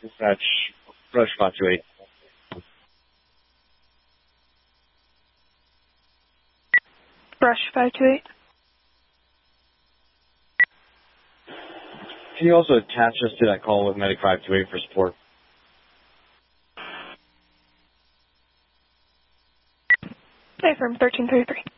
Dispatch, Brush 528. Brush 528. Can you also attach us to that call with Medic 528 for support? Affirm 1333.